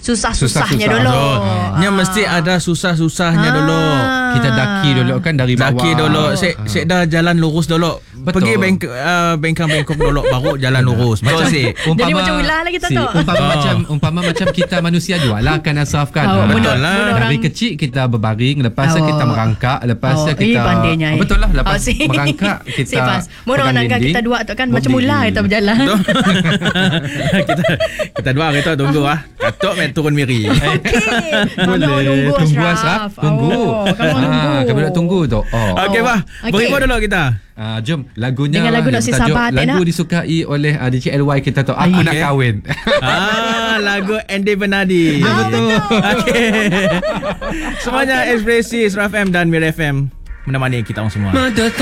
susah-susahnya dulu. Nya mesti ada susah-susahnya dulu. Kita daki dulu kan dari bawah. Daki dulu. Sek dah jalan lurus dulu. Betul. Pergi bengkang-bengkok dulu baru jalan lurus. Betul sih. Jadi macam ulah lah kita tu. Umpama macam kita manusia jugalah kan Asraf kan. Betul lah. Dari kecil kita berbaring, lepas tu kita merangkak, lepas tu kita pandainya. betul lah, lepas merangkak kita Mula orang kita dua tu kan macam ulah kita berjalan. kita dua kita tunggu katok main turun miri. Okey. Boleh. Tunggu Asraf. Tunggu. Kamu nak tunggu tu. Okey bah. Beribu dulu kita. Jom lagunya dengan lagu nak si sabar lagu disukai oleh DJ LY kita tu Aku Nak Kahwin. Lagu Andy Bernardi. Betul. Okey. Semuanya ekspresi Isra FM dan Mir FM menemani kita semua.